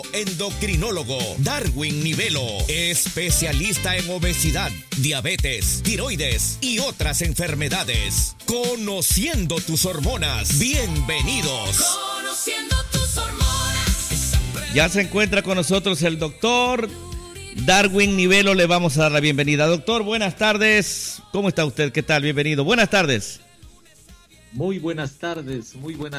Endocrinólogo Darwin Nivelo, especialista en obesidad, diabetes, tiroides y otras enfermedades. Conociendo tus hormonas. Bienvenidos. Conociendo tus hormonas. Ya se encuentra con nosotros el doctor Darwin Nivelo. Le vamos a dar la bienvenida. Doctor, buenas tardes. ¿Cómo está usted? ¿Qué tal? Bienvenido. Buenas tardes. Muy buenas tardes.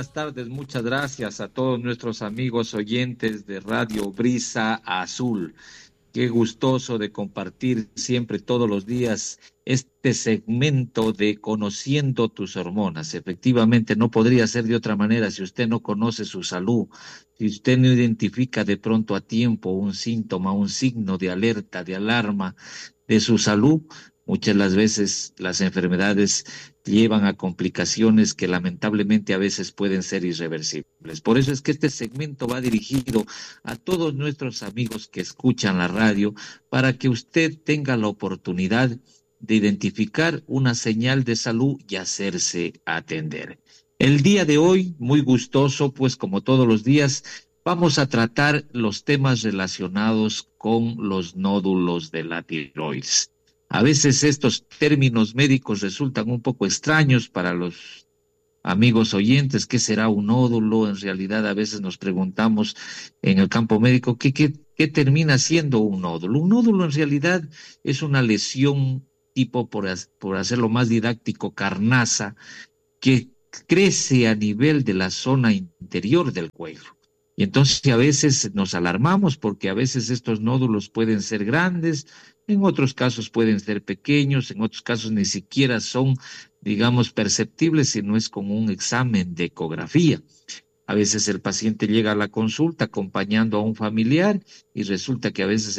Muchas gracias a todos nuestros amigos oyentes de Radio Brisa Azul. Qué gustoso de compartir siempre, todos los días, este segmento de Conociendo tus hormonas. Efectivamente, no podría ser de otra manera si usted no conoce su salud, si usted no identifica de pronto a tiempo un síntoma, un signo de alerta, de alarma de su salud. Muchas las veces las enfermedades llevan a complicaciones que lamentablemente a veces pueden ser irreversibles. Por eso es que este segmento va dirigido a todos nuestros amigos que escuchan la radio, para que usted tenga la oportunidad de identificar una señal de salud y hacerse atender. El día de hoy, muy gustoso, pues como todos los días, vamos a tratar los temas relacionados con los nódulos de la tiroides. A veces estos términos médicos resultan un poco extraños para los amigos oyentes. ¿Qué será un nódulo? En realidad a veces nos preguntamos en el campo médico, ¿qué termina siendo un nódulo? Un nódulo en realidad es una lesión tipo, por hacerlo más didáctico, carnosa, que crece a nivel de la zona interior del cuello. Y entonces a veces nos alarmamos porque a veces estos nódulos pueden ser grandes, en otros casos pueden ser pequeños, en otros casos ni siquiera son, digamos, perceptibles si no es con un examen de ecografía. A veces el paciente llega a la consulta acompañando a un familiar y resulta que a veces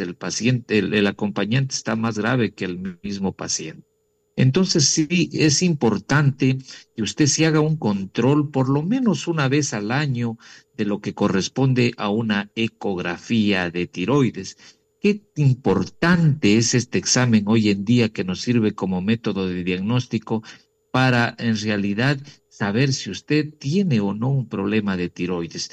el acompañante está más grave que el mismo paciente. Entonces sí, es importante que usted se haga un control por lo menos una vez al año de lo que corresponde a una ecografía de tiroides. Qué importante es este examen hoy en día, que nos sirve como método de diagnóstico para en realidad saber si usted tiene o no un problema de tiroides.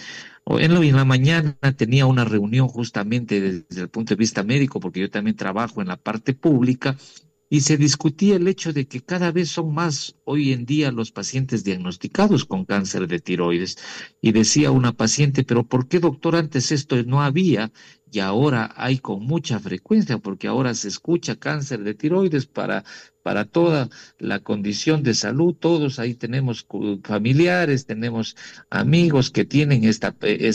En la mañana tenía una reunión justamente desde el punto de vista médico, porque yo también trabajo en la parte pública, y se discutía el hecho de que cada vez son más hoy en día los pacientes diagnosticados con cáncer de tiroides. Y decía una paciente, pero ¿por qué, doctor, antes esto no había y ahora hay con mucha frecuencia? Porque ahora se escucha cáncer de tiroides para toda la condición de salud. Todos ahí tenemos familiares, tenemos amigos que tienen esta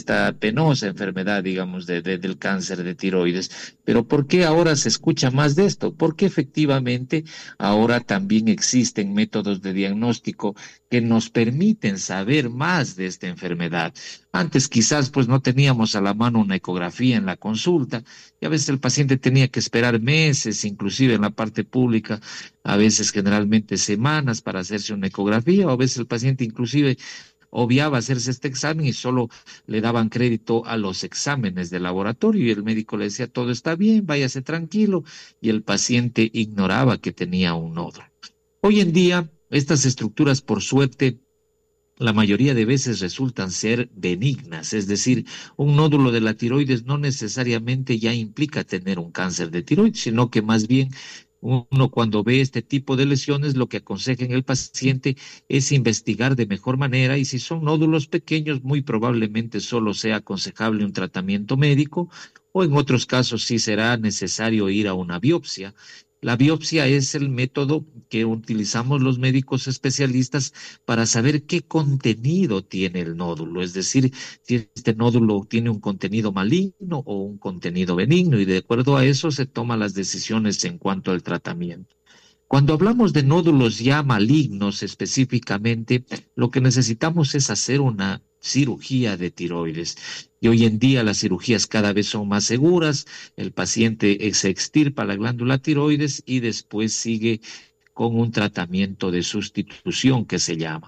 penosa enfermedad, digamos, del cáncer de tiroides. Pero ¿por qué ahora se escucha más de esto? Porque efectivamente ahora también existen métodos de diagnóstico que nos permiten saber más de esta enfermedad. Antes quizás pues no teníamos a la mano una ecografía en la consulta y a veces el paciente tenía que esperar meses, inclusive en la parte pública, a veces generalmente semanas para hacerse una ecografía, o a veces el paciente inclusive obviaba hacerse este examen y solo le daban crédito a los exámenes de laboratorio y el médico le decía todo está bien, váyase tranquilo, y el paciente ignoraba que tenía un nódulo. Hoy en día estas estructuras, por suerte, la mayoría de veces resultan ser benignas, es decir, un nódulo de la tiroides no necesariamente ya implica tener un cáncer de tiroides, sino que más bien uno cuando ve este tipo de lesiones lo que aconseja en el paciente es investigar de mejor manera, y si son nódulos pequeños muy probablemente solo sea aconsejable un tratamiento médico, o en otros casos sí será necesario ir a una biopsia. La biopsia es el método que utilizamos los médicos especialistas para saber qué contenido tiene el nódulo, es decir, si este nódulo tiene un contenido maligno o un contenido benigno, y de acuerdo a eso se toman las decisiones en cuanto al tratamiento. Cuando hablamos de nódulos ya malignos específicamente, lo que necesitamos es hacer una cirugía de tiroides. Y hoy en día las cirugías cada vez son más seguras. El paciente se extirpa la glándula tiroides y después sigue con un tratamiento de sustitución que se llama.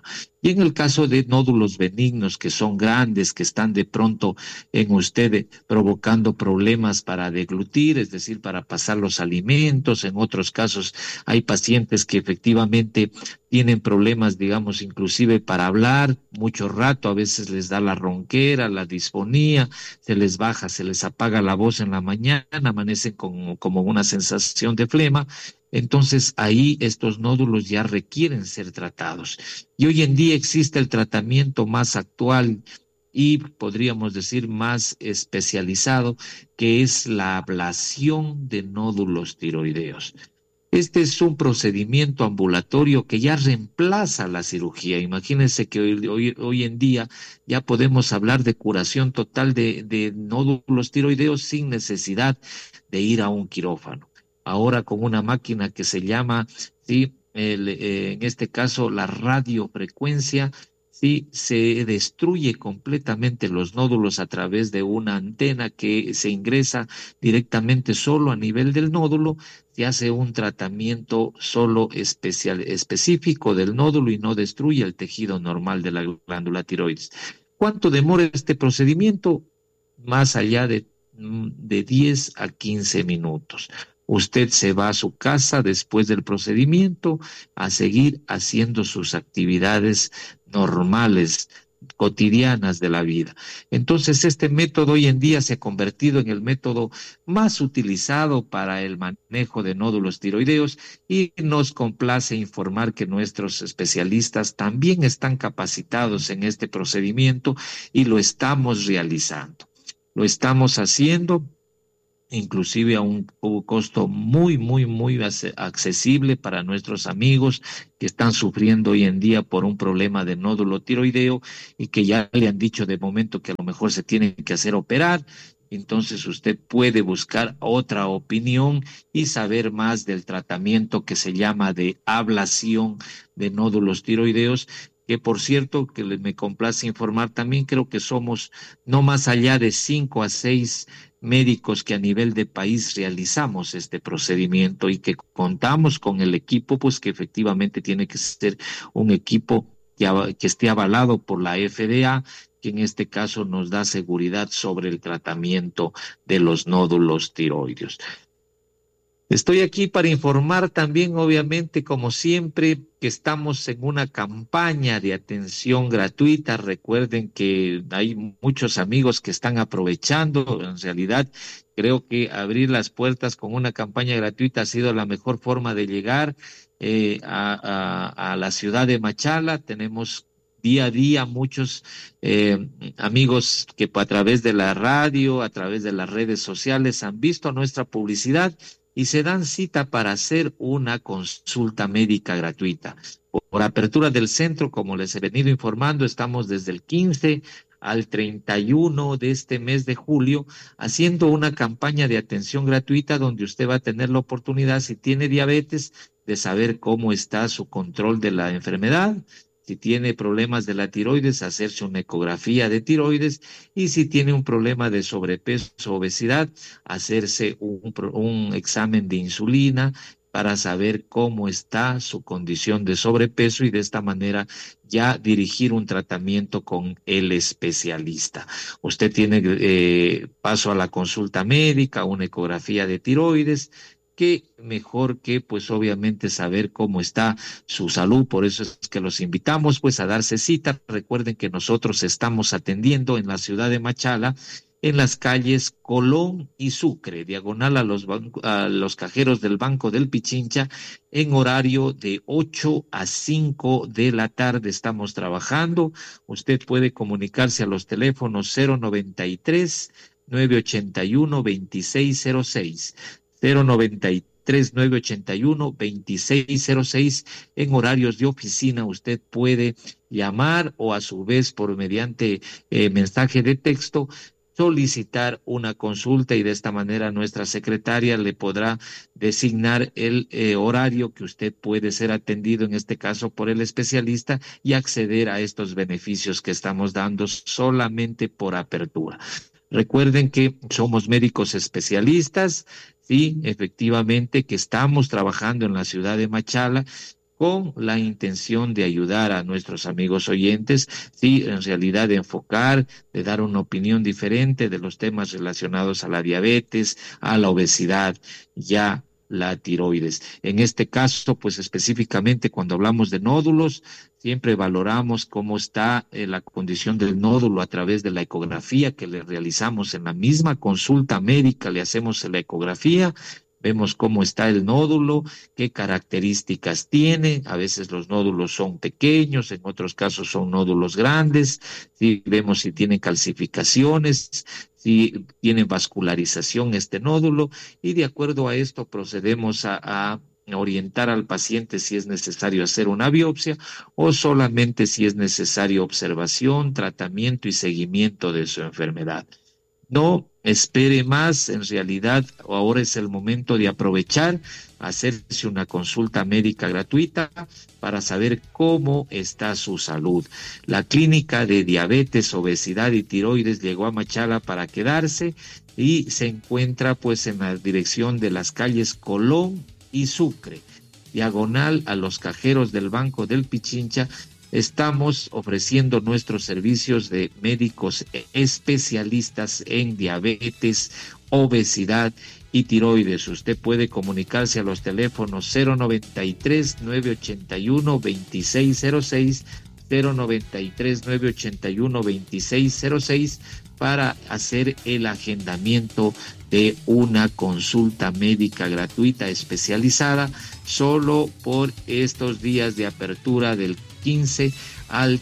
Y en el caso de nódulos benignos que son grandes, que están de pronto en usted provocando problemas para deglutir, es decir, para pasar los alimentos, en otros casos hay pacientes que efectivamente tienen problemas, digamos, inclusive para hablar mucho rato, a veces les da la ronquera, la disfonía, se les baja, se les apaga la voz en la mañana, amanecen como una sensación de flema. Entonces ahí estos nódulos ya requieren ser tratados. Y hoy en día existe el tratamiento más actual y podríamos decir más especializado, que es la ablación de nódulos tiroideos. Este es un procedimiento ambulatorio que ya reemplaza la cirugía. Imagínense que hoy en día ya podemos hablar de curación total de nódulos tiroideos sin necesidad de ir a un quirófano. Ahora con una máquina que se llama, ¿sí? En este caso, la radiofrecuencia, ¿sí? Se destruye completamente los nódulos a través de una antena que se ingresa directamente solo a nivel del nódulo. Se hace un tratamiento solo específico del nódulo y no destruye el tejido normal de la glándula tiroides. ¿Cuánto demora este procedimiento? Más allá de 10 a 15 minutos. Usted se va a su casa después del procedimiento a seguir haciendo sus actividades normales, cotidianas de la vida. Entonces, este método hoy en día se ha convertido en el método más utilizado para el manejo de nódulos tiroideos y nos complace informar que nuestros especialistas también están capacitados en este procedimiento y lo estamos realizando. Lo estamos haciendo inclusive a un costo muy accesible para nuestros amigos que están sufriendo hoy en día por un problema de nódulo tiroideo y que ya le han dicho de momento que a lo mejor se tiene que hacer operar. Entonces usted puede buscar otra opinión y saber más del tratamiento que se llama de ablación de nódulos tiroideos, que por cierto, que me complace informar también, creo que somos no más allá de 5 a 6 médicos que a nivel de país realizamos este procedimiento y que contamos con el equipo, pues que efectivamente tiene que ser un equipo que esté avalado por la FDA, que en este caso nos da seguridad sobre el tratamiento de los nódulos tiroideos. Estoy aquí para informar también, obviamente, como siempre, que estamos en una campaña de atención gratuita. Recuerden que hay muchos amigos que están aprovechando. En realidad, creo que abrir las puertas con una campaña gratuita ha sido la mejor forma de llegar a la ciudad de Machala. Tenemos día a día muchos amigos que a través de la radio, a través de las redes sociales han visto nuestra publicidad y se dan cita para hacer una consulta médica gratuita. Por apertura del centro, como les he venido informando, estamos desde el 15 al 31 de este mes de julio haciendo una campaña de atención gratuita donde usted va a tener la oportunidad, si tiene diabetes, de saber cómo está su control de la enfermedad. Si tiene problemas de la tiroides, hacerse una ecografía de tiroides, y si tiene un problema de sobrepeso o obesidad, hacerse un examen de insulina para saber cómo está su condición de sobrepeso y de esta manera ya dirigir un tratamiento con el especialista. Usted tiene paso a la consulta médica, una ecografía de tiroides. Qué mejor que, pues, obviamente saber cómo está su salud. Por eso es que los invitamos, pues, a darse cita. Recuerden que nosotros estamos atendiendo en la ciudad de Machala, en las calles Colón y Sucre, diagonal a los cajeros del Banco del Pichincha, en horario de 8 a 5 de la tarde estamos trabajando. Usted puede comunicarse a los teléfonos 093 981 2606. 093-981-2606. En horarios de oficina usted puede llamar o a su vez mediante mensaje de texto solicitar una consulta y de esta manera nuestra secretaria le podrá designar el horario que usted puede ser atendido, en este caso por el especialista, y acceder a estos beneficios que estamos dando solamente por apertura. Recuerden que somos médicos especialistas. Sí, efectivamente, que estamos trabajando en la ciudad de Machala con la intención de ayudar a nuestros amigos oyentes, sí, en realidad de enfocar, de dar una opinión diferente de los temas relacionados a la diabetes, a la obesidad, ya la tiroides. En este caso, pues específicamente cuando hablamos de nódulos, siempre valoramos cómo está la condición del nódulo a través de la ecografía que le realizamos en la misma consulta médica, le hacemos la ecografía. Vemos cómo está el nódulo, qué características tiene. A veces los nódulos son pequeños, en otros casos son nódulos grandes. Sí, vemos si tiene calcificaciones, si tiene vascularización este nódulo, y de acuerdo a esto procedemos a orientar al paciente si es necesario hacer una biopsia o solamente si es necesario observación, tratamiento y seguimiento de su enfermedad. No espere más, en realidad ahora es el momento de aprovechar, hacerse una consulta médica gratuita para saber cómo está su salud. La clínica de diabetes, obesidad y tiroides llegó a Machala para quedarse y se encuentra pues en la dirección de las calles Colón y Sucre, diagonal a los cajeros del Banco del Pichincha. Estamos ofreciendo nuestros servicios de médicos especialistas en diabetes, obesidad y tiroides. Usted puede comunicarse a los teléfonos 093-981-2606, 093-981-2606 para hacer el agendamiento de una consulta médica gratuita especializada solo por estos días de apertura del 15 al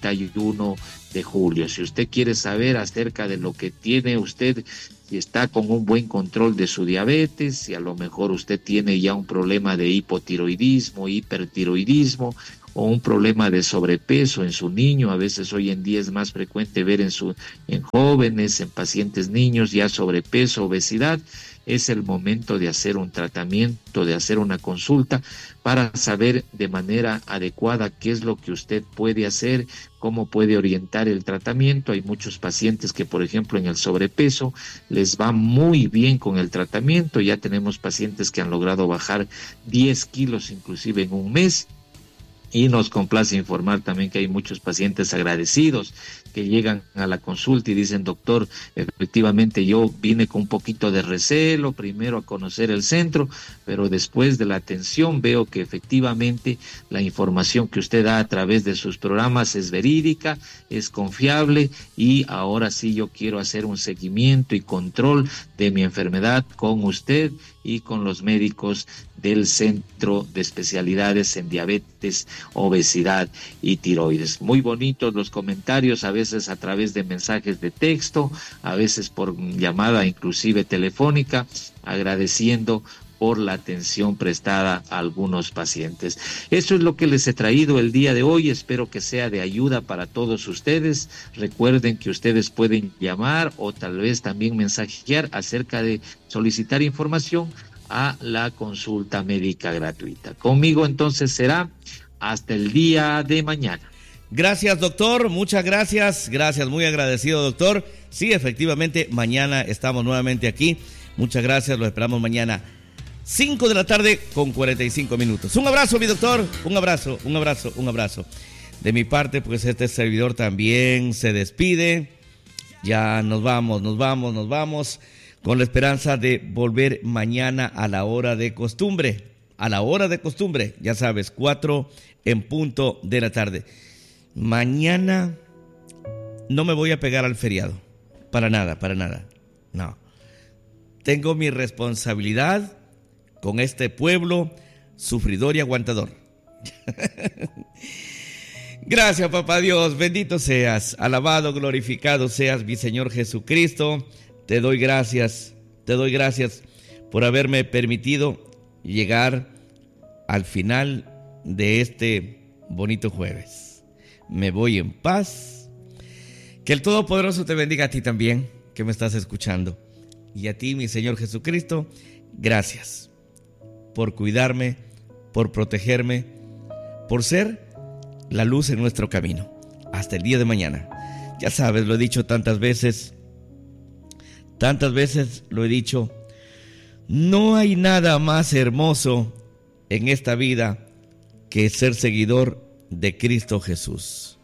31 de julio. Si usted quiere saber acerca de lo que tiene usted, si está con un buen control de su diabetes, si a lo mejor usted tiene ya un problema de hipotiroidismo, hipertiroidismo o un problema de sobrepeso en su niño, a veces hoy en día es más frecuente ver en jóvenes, en pacientes niños ya sobrepeso, obesidad, es el momento de hacer un tratamiento, de hacer una consulta para saber de manera adecuada qué es lo que usted puede hacer, cómo puede orientar el tratamiento. Hay muchos pacientes que, por ejemplo, en el sobrepeso les va muy bien con el tratamiento. Ya tenemos pacientes que han logrado bajar 10 kilos inclusive en un mes. Y nos complace informar también que hay muchos pacientes agradecidos que llegan a la consulta y dicen: doctor, efectivamente yo vine con un poquito de recelo, primero a conocer el centro, pero después de la atención veo que efectivamente la información que usted da a través de sus programas es verídica, es confiable, y ahora sí yo quiero hacer un seguimiento y control de mi enfermedad con usted y con los médicos del Centro de Especialidades en Diabetes, Obesidad y Tiroides. Muy bonitos los comentarios, a veces a través de mensajes de texto, a veces por llamada inclusive telefónica, agradeciendo por la atención prestada a algunos pacientes. Eso es lo que les he traído el día de hoy. Espero que sea de ayuda para todos ustedes. Recuerden que ustedes pueden llamar o tal vez también mensajear acerca de solicitar información a la consulta médica gratuita. Conmigo entonces será hasta el día de mañana. Gracias, doctor, muchas gracias, muy agradecido, doctor. Sí, efectivamente, mañana estamos nuevamente aquí. Muchas gracias, lo esperamos mañana 5 de la tarde con 45 minutos. Un abrazo, mi doctor, un abrazo. De mi parte, pues este servidor también se despide. Ya nos vamos, con la esperanza de volver mañana a la hora de costumbre, ya sabes, 4 en punto de la tarde. Mañana no me voy a pegar al feriado, para nada, no. Tengo mi responsabilidad con este pueblo sufridor y aguantador. Gracias, papá Dios, bendito seas, alabado, glorificado seas, mi Señor Jesucristo. Te doy gracias por haberme permitido llegar al final de este bonito jueves. Me voy en paz. Que el Todopoderoso te bendiga a ti también, que me estás escuchando. Y a ti, mi Señor Jesucristo, gracias por cuidarme, por protegerme, por ser la luz en nuestro camino. Hasta el día de mañana. Ya sabes, lo he dicho tantas veces lo he dicho, no hay nada más hermoso en esta vida que ser seguidor de Cristo Jesús.